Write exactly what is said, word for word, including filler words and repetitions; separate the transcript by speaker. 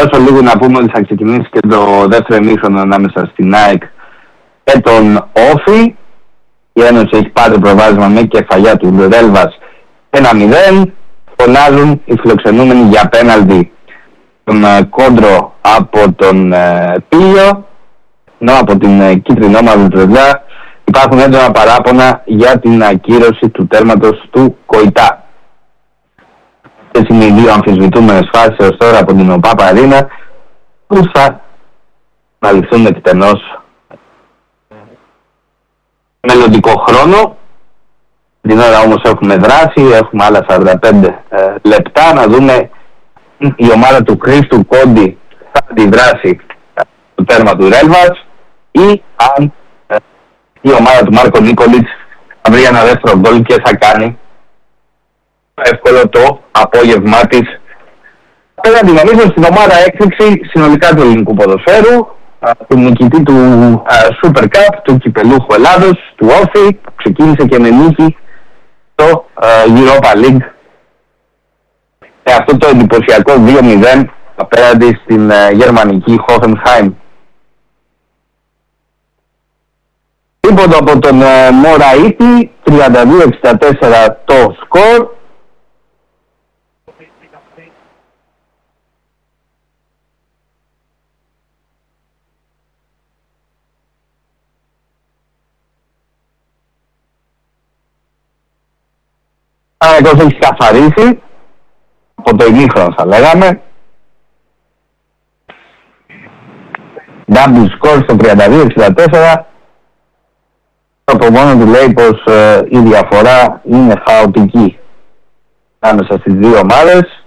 Speaker 1: Ωστόσο, λίγο να πούμε ότι θα ξεκινήσει και το δεύτερο ημίχρονο ανάμεσα στην ΑΕΚ και τον Όφη. Η Ένωση έχει πάρει προβάδισμα με κεφαλιά του Ρέλβας ένα μηδέν. Φωνάζουν οι φιλοξενούμενοι για πέναλτι τον Κόντρο από τον ε, Πήλιο, ενώ από την ε, κίτρινη μαύρη πλευρά υπάρχουν έντονα παράπονα για την ακύρωση του τέρματος του Κοϊτά. Αυτές είναι οι δύο αμφισβητούμενες φάσεις έως τώρα από την ΟΠΑΠ Αρίνα, που θα αναλυθούν εκτενώς μελλοντικό χρόνο. Την ώρα όμως έχουμε δράση, έχουμε άλλα σαράντα πέντε ε, λεπτά να δούμε η ομάδα του Χρήστου Κόντι θα αντιδράσει στο τέρμα του Ρέλβας ή αν ε, η ομάδα του Μάρκο Νίκολιτς θα βρει ένα δεύτερο γκολ και θα κάνει εύκολο το απόγευμά της απέναντι νομίζω στην ομάδα έκρηξη συνολικά του ελληνικού ποδοσφαίρου, του νικητή του uh, Super Cup, του κυπελούχου Ελλάδος, του Όφη, που ξεκίνησε και με νίκη στο uh, Europa League με αυτό το εντυπωσιακό δύο μηδέν απέναντι στην uh, γερμανική Hoffenheim. Τίποτα από τον uh, Μωραΐτη, τριάντα δύο εξήντα τέσσερα το σκορ. Παναθηναϊκός έχει καθαρίσει από το ημίχρονο θα λέγαμε. Double score στο τριάντα δύο εξήντα τέσσερα. Από μόνο του λέει πως ε, η διαφορά είναι χαοτική ανάμεσα στις δύο ομάδες.